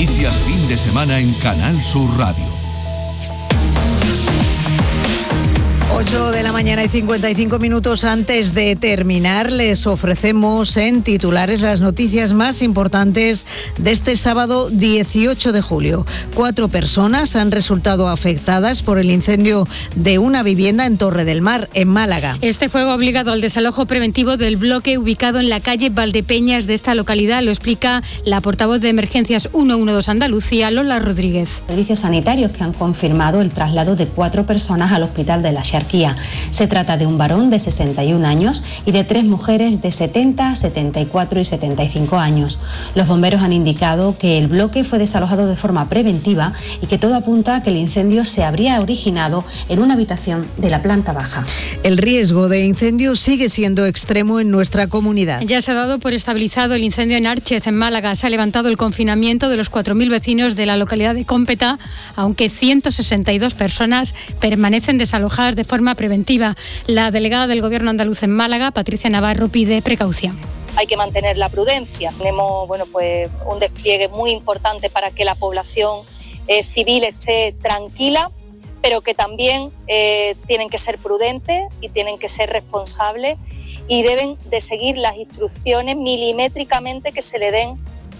Noticias fin de semana en Canal Sur Radio. 8 de la mañana y 55 minutos. Antes de terminar, les ofrecemos en titulares las noticias más importantes de este sábado 18 de julio. 4 personas han resultado afectadas por el incendio de una vivienda en Torre del Mar, en Málaga. Este fuego ha obligado al desalojo preventivo del bloque ubicado en la calle Valdepeñas de esta localidad. Lo explica la portavoz de Emergencias 112 Andalucía, Lola Rodríguez. Servicios sanitarios que han confirmado el traslado de 4 personas al hospital de la Xarquía. Se trata de un varón de 61 años y de 3 mujeres de 70, 74 y 75 años. Los bomberos han indicado que el bloque fue desalojado de forma preventiva y que todo apunta a que el incendio se habría originado en una habitación de la planta baja. El riesgo de incendio sigue siendo extremo en nuestra comunidad. Ya se ha dado por estabilizado el incendio en Árchez, en Málaga. Se ha levantado el confinamiento de los 4.000 vecinos de la localidad de Cómpeta, aunque 162 personas permanecen desalojadas de forma preventiva. La delegada del Gobierno andaluz en Málaga, Patricia Navarro, pide precaución. Hay que mantener la prudencia. Tenemos un despliegue muy importante para que la población civil esté tranquila, pero que también tienen que ser prudentes y tienen que ser responsables y deben de seguir las instrucciones milimétricamente que se le den.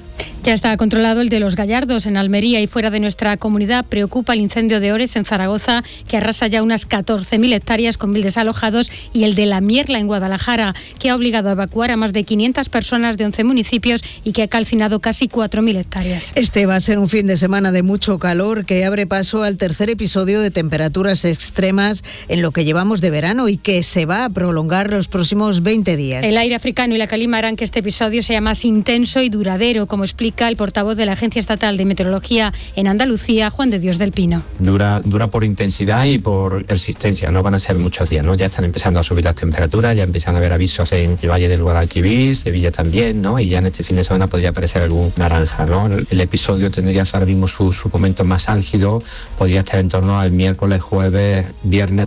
Ya está controlado el de Los Gallardos, en Almería, y fuera de nuestra comunidad preocupa el incendio de Ores, en Zaragoza, que arrasa ya unas 14.000 hectáreas con 1.000 desalojados, y el de La Mierla, en Guadalajara, que ha obligado a evacuar a más de 500 personas de 11 municipios y que ha calcinado casi 4.000 hectáreas. Este va a ser un fin de semana de mucho calor que abre paso al tercer episodio de temperaturas extremas en lo que llevamos de verano y que se va a prolongar los próximos 20 días. El aire africano y la calima harán que este episodio sea más intenso y duradero, como explica el portavoz de la Agencia Estatal de Meteorología en Andalucía, Juan de Dios del Pino. Dura por intensidad y por persistencia, no van a ser muchos días, ¿no? Ya están empezando a subir las temperaturas, ya empiezan a haber avisos en el Valle del Guadalquivir, Sevilla también, ¿no? Y ya en este fin de semana podría aparecer algún naranja, ¿no? El episodio tendría ahora mismo su momento más álgido, podría estar en torno al miércoles, jueves, viernes,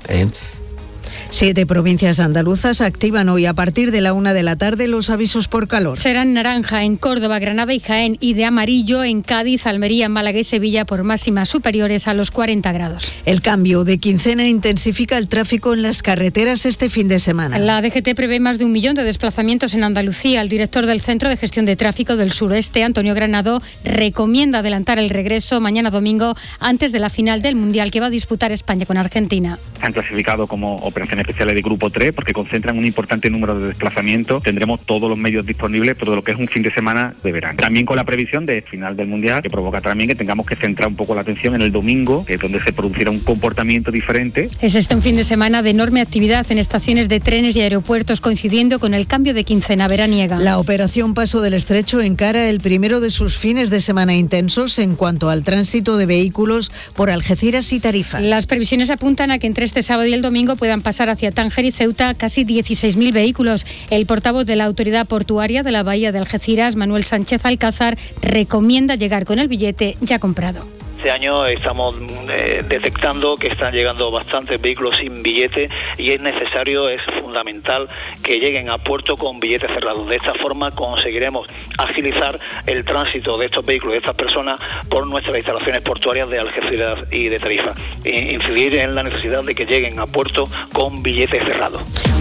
7 provincias andaluzas activan hoy a partir de la 1 de la tarde los avisos por calor. Serán naranja en Córdoba, Granada y Jaén, y de amarillo en Cádiz, Almería, Málaga y Sevilla por máximas superiores a los 40 grados. El cambio de quincena intensifica el tráfico en las carreteras este fin de semana. La DGT prevé más de 1 millón de desplazamientos en Andalucía. El director del Centro de Gestión de Tráfico del Suroeste, Antonio Granado, recomienda adelantar el regreso mañana domingo antes de la final del Mundial que va a disputar España con Argentina. Se han clasificado como operaciones especiales de grupo 3 porque concentran un importante número de desplazamientos. Tendremos todos los medios disponibles todo lo que es un fin de semana de verano. También con la previsión de final del Mundial, que provoca también que tengamos que centrar un poco la atención en el domingo, que es donde se producirá un comportamiento diferente. Es un fin de semana de enorme actividad en estaciones de trenes y aeropuertos, coincidiendo con el cambio de quincena veraniega. La operación Paso del Estrecho encara el primero de sus fines de semana intensos en cuanto al tránsito de vehículos por Algeciras y Tarifa. Las previsiones apuntan a que entre este sábado y el domingo puedan pasar hacia Tánger y Ceuta casi 16.000 vehículos. El portavoz de la Autoridad Portuaria de la Bahía de Algeciras, Manuel Sánchez Alcázar, recomienda llegar con el billete ya comprado. Este año estamos detectando que están llegando bastantes vehículos sin billete y es fundamental que lleguen a puerto con billetes cerrados. De esta forma conseguiremos agilizar el tránsito de estos vehículos, de estas personas, por nuestras instalaciones portuarias de Algeciras y de Tarifa. Incidir en la necesidad de que lleguen a puerto con billetes cerrados.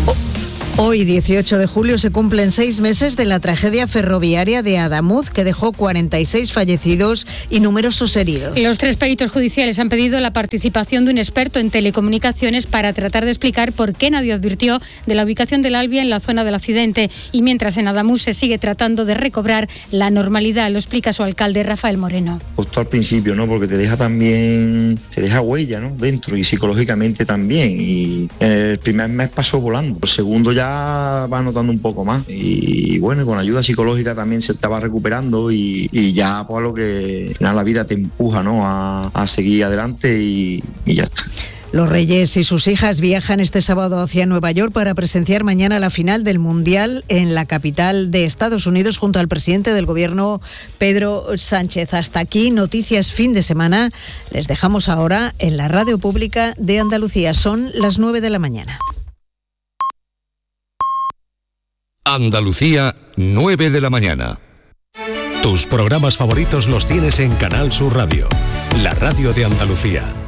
Hoy, 18 de julio, se cumplen 6 meses de la tragedia ferroviaria de Adamuz, que dejó 46 fallecidos y numerosos heridos. Los 3 peritos judiciales han pedido la participación de un experto en telecomunicaciones para tratar de explicar por qué nadie advirtió de la ubicación del Albia en la zona del accidente. Y mientras en Adamuz se sigue tratando de recobrar la normalidad, lo explica su alcalde Rafael Moreno. Justo al principio, ¿no? Porque te deja huella, ¿no? Dentro, y psicológicamente también. Y el primer mes pasó volando. El segundo ya va notando un poco más y bueno, con ayuda psicológica también se estaba recuperando y ya pues lo que la vida te empuja, ¿no? a seguir adelante y ya está. Los Reyes y sus hijas viajan este sábado hacia Nueva York para presenciar mañana la final del Mundial en la capital de Estados Unidos junto al presidente del Gobierno, Pedro Sánchez. Hasta aquí, noticias fin de semana. Les dejamos ahora en la Radio Pública de Andalucía. Son las 9 de la mañana. Andalucía, 9 de la mañana. Tus programas favoritos los tienes en Canal Sur Radio, la radio de Andalucía.